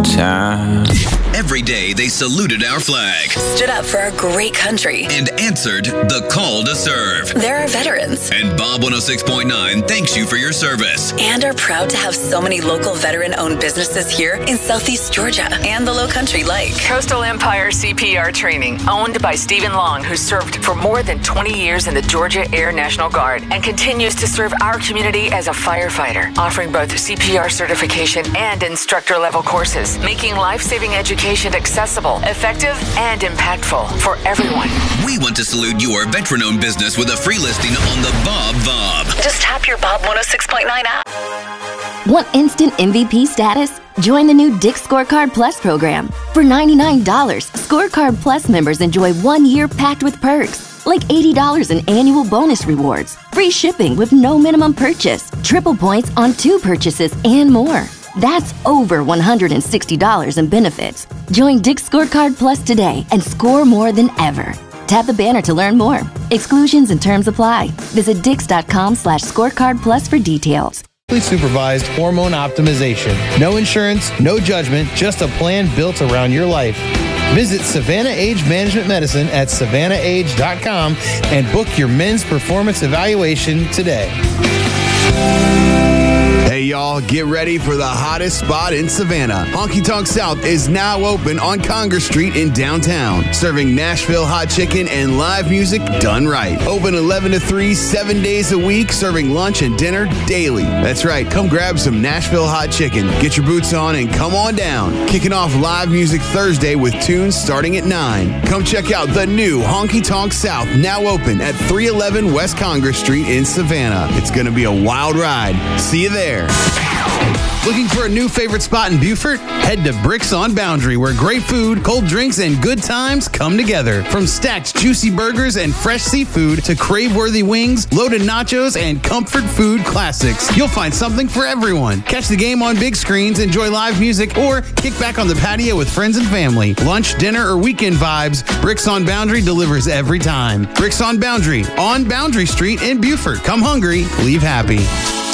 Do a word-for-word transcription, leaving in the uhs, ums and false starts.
time. Every day they saluted our flag, stood up for our great country, and answered the call to serve. They're our veterans. And Bob one oh six point nine thanks you for your service. And are proud to have so many local veteran-owned businesses here in Southeast Georgia and the Low Country like Coastal Empire C P R Training, owned by Stephen Long, who served for more than twenty years in the Georgia Air National Guard and continues to serve our community as a firefighter, offering both C P R certification and instructor-level courses, making life-saving education accessible, effective, and impactful for everyone. We want to salute your veteran-owned business with a free listing on the Bob Vob. Just tap your Bob one oh six point nine app. Want instant M V P status? Join the new Dick's Scorecard Plus program. For ninety-nine dollars, Scorecard Plus members enjoy one year packed with perks, like eighty dollars in annual bonus rewards, free shipping with no minimum purchase, triple points on two purchases, and more. That's over one hundred sixty dollars in benefits. Join Dick's Scorecard Plus today and score more than ever. Tap the banner to learn more. Exclusions and terms apply. Visit dix.com slash scorecard plus for details. Supervised hormone optimization. No insurance, no judgment, just a plan built around your life. Visit Savannah Age Management Medicine at savannah age dot com and book your men's performance evaluation today. Hey y'all, get ready for the hottest spot in Savannah. Honky Tonk South is now open on Congress Street in downtown, serving Nashville hot chicken and live music done right. Open eleven to three, seven days a week, serving lunch and dinner daily. That's right, come grab some Nashville hot chicken, get your boots on, and come on down. Kicking off live music Thursday with tunes starting at nine. Come check out the new Honky Tonk South, now open at three eleven West Congress Street in Savannah. It's going to be a wild ride. See you there. Looking for a new favorite spot in Beaufort? Head to Bricks on Boundary, where great food, cold drinks, and good times come together. From stacked juicy burgers and fresh seafood to crave-worthy wings, loaded nachos, and comfort food classics, you'll find something for everyone. Catch the game on big screens, enjoy live music, or kick back on the patio with friends and family. Lunch, dinner, or weekend vibes, Bricks on Boundary delivers every time. Bricks on Boundary, on Boundary Street in Beaufort. Come hungry, leave happy.